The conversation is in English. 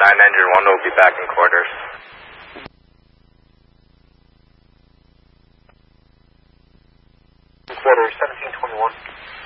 Engine 1 will be back in quarters. Quarters, 1721.